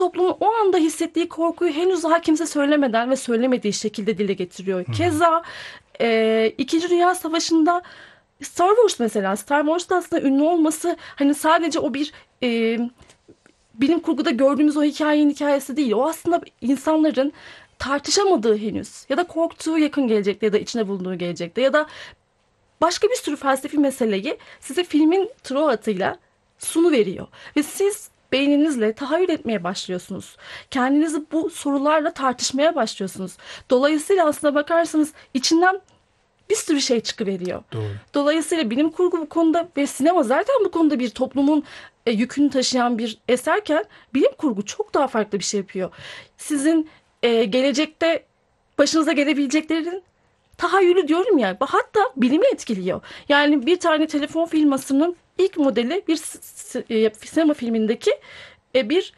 toplumun o anda hissettiği korkuyu henüz daha kimse söylemeden ve söylemediği şekilde dile getiriyor. Keza İkinci Dünya Savaşı'nda Star Wars mesela, Star Wars'ta aslında ünlü olması hani sadece o bir bilim kurguda gördüğümüz o hikayenin hikayesi değil. O aslında insanların tartışamadığı henüz ya da korktuğu yakın gelecekte ya da içine bulunduğu gelecekte ya da başka bir sürü felsefi meseleyi size filmin throughout'ıyla sunu veriyor. Ve siz beyninizle tahayyül etmeye başlıyorsunuz. Kendinizi bu sorularla tartışmaya başlıyorsunuz. Dolayısıyla aslına bakarsanız içinden bir sürü şey çıkıveriyor. Doğru. Dolayısıyla bilim kurgu bu konuda ve sinema zaten bu konuda bir toplumun yükünü taşıyan bir eserken bilim kurgu çok daha farklı bir şey yapıyor. Sizin gelecekte başınıza gelebileceklerin tahayyülü diyorum ya, hatta bilimi etkiliyor. Yani bir tane telefon firmasının ilk modeli bir sinema filmindeki bir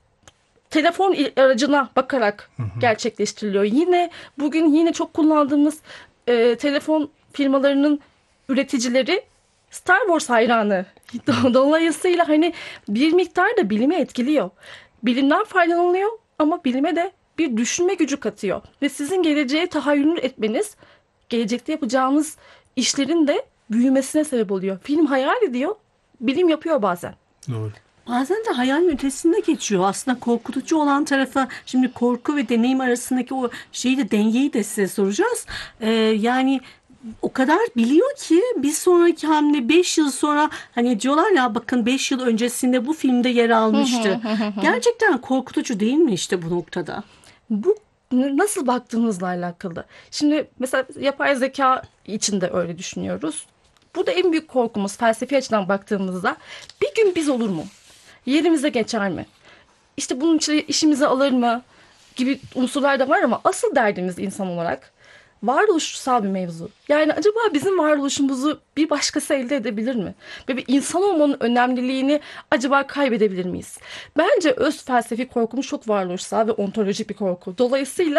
telefon aracına bakarak gerçekleştiriliyor. Yine bugün yine çok kullandığımız telefon firmalarının üreticileri Star Wars hayranı. Dolayısıyla hani bir miktar da bilimi etkiliyor. Bilimden faydalanıyor ama bilime de bir düşünme gücü katıyor. Ve sizin geleceğe tahayyül etmeniz gelecekte yapacağınız işlerin de büyümesine sebep oluyor. Film hayal ediyor, bilim yapıyor bazen. Doğru. Bazen de hayalin ötesinde geçiyor. Aslında korkutucu olan tarafa, şimdi korku ve deneyim arasındaki o şeyi de, dengeyi de size soracağız. Yani o kadar biliyor ki bir sonraki hamle 5 yıl sonra, hani diyorlar ya, bakın 5 yıl öncesinde bu filmde yer almıştı. Gerçekten korkutucu değil mi işte bu noktada? Bu nasıl baktığınızla alakalı. Şimdi mesela yapay zeka için de öyle düşünüyoruz. Burada en büyük korkumuz felsefi açıdan baktığımızda bir gün biz olur mu? Yerimize geçer mi? İşte bunun için işimizi alır mı? Gibi unsurlar da var ama asıl derdimiz insan olarak varoluşsal bir mevzu. Yani acaba bizim varoluşumuzu bir başkası elde edebilir mi? Ve bir insan olmanın önemliliğini acaba kaybedebilir miyiz? Bence öz felsefi korkumuz çok varoluşsal ve ontolojik bir korku. Dolayısıyla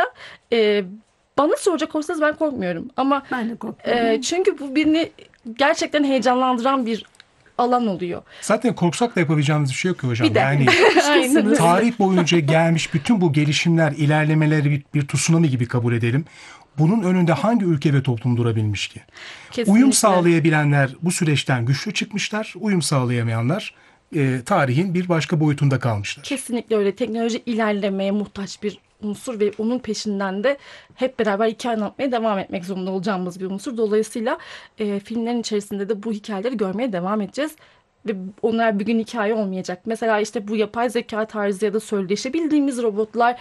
bana soracak olsanız ben korkmuyorum. Ama Ben de korkmuyorum. çünkü bu birini gerçekten heyecanlandıran bir alan oluyor. Zaten korksak da yapabileceğimiz bir şey yok ki hocam. Bir de. Yani Aynen öyle. tarih boyunca gelmiş bütün bu gelişimler, ilerlemeleri bir tsunami gibi kabul edelim. Bunun önünde hangi ülke ve toplum durabilmiş ki? Kesinlikle. Uyum sağlayabilenler bu süreçten güçlü çıkmışlar. Uyum sağlayamayanlar tarihin bir başka boyutunda kalmışlar. Kesinlikle öyle. Teknoloji ilerlemeye muhtaç bir unsur ve onun peşinden de hep beraber hikaye anlatmaya devam etmek zorunda olacağımız bir unsur. Dolayısıyla filmlerin içerisinde de bu hikayeleri görmeye devam edeceğiz. Ve onlar bir gün hikaye olmayacak. Mesela işte bu yapay zeka tarzı ya da söyleşebildiğimiz robotlar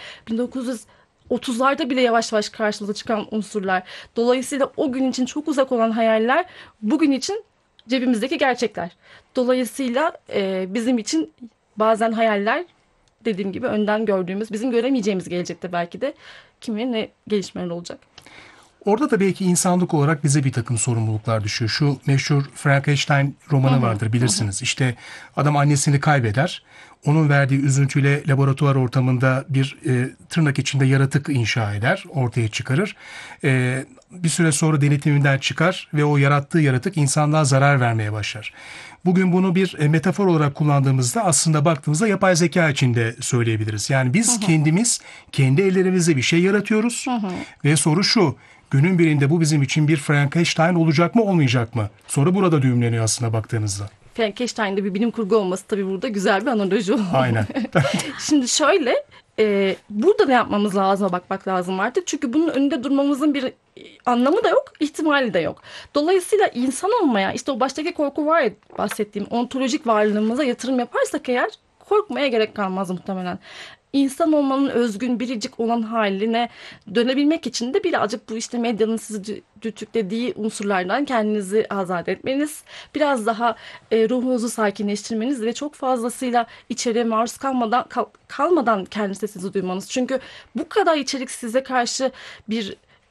1930'larda bile yavaş yavaş karşımıza çıkan unsurlar. Dolayısıyla o gün için çok uzak olan hayaller bugün için cebimizdeki gerçekler. Dolayısıyla bizim için bazen hayaller, dediğim gibi, önden gördüğümüz, bizim göremeyeceğimiz gelecekte belki de kimin ne gelişmeler olacak. Orada da belki insanlık olarak bize bir takım sorumluluklar düşüyor. Şu meşhur Frankenstein romanı vardır, bilirsiniz. İşte adam annesini kaybeder. Onun verdiği üzüntüyle laboratuvar ortamında bir tırnak içinde yaratık inşa eder, ortaya çıkarır. Bir süre sonra denetiminden çıkar ve o yarattığı yaratık insanlığa zarar vermeye başlar. Bugün bunu bir metafor olarak kullandığımızda aslında baktığımızda yapay zeka için de söyleyebiliriz. Yani biz kendimiz, kendi ellerimizle bir şey yaratıyoruz ve soru şu: günün birinde bu bizim için bir Frankenstein olacak mı, olmayacak mı? Soru burada düğümleniyor aslında baktığınızda. Frankenstein'de bir bilim kurgu olması tabii burada güzel bir analoji oldu. Aynen. Şimdi şöyle, burada ne yapmamız lazım, bakmak lazım artık. Çünkü bunun önünde durmamızın bir anlamı da yok, ihtimali de yok. Dolayısıyla insan olmaya, işte o baştaki korku var ya, bahsettiğim ontolojik varlığımıza yatırım yaparsak eğer, korkmaya gerek kalmaz muhtemelen. İnsan olmanın özgün, biricik olan haline dönebilmek için de birazcık bu işte medyanın sizi dürtüklediği unsurlardan kendinizi azat etmeniz, biraz daha ruhunuzu sakinleştirmeniz ve çok fazlasıyla içeriye maruz kalmadan kendi sesinizi duymanız. Çünkü bu kadar içerik size karşı bir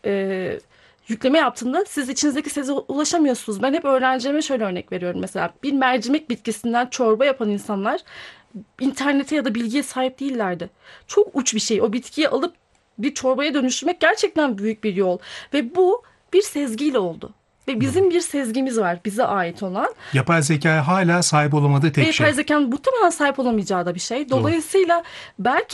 yükleme yaptığında siz içinizdeki sese ulaşamıyorsunuz. Ben hep öğrencilerime şöyle örnek veriyorum mesela. Bir mercimek bitkisinden çorba yapan insanlar internete ya da bilgiye sahip değillerdi. Çok uç bir şey. O bitkiyi alıp bir çorbaya dönüştürmek gerçekten büyük bir yol. Ve bu bir sezgiyle oldu. Ve bizim bir sezgimiz var, bize ait olan. Yapay zekaya hala sahip olamadığı tek şey. Yapay zekanın muhtemelen sahip olamayacağı da bir şey. Dolayısıyla belki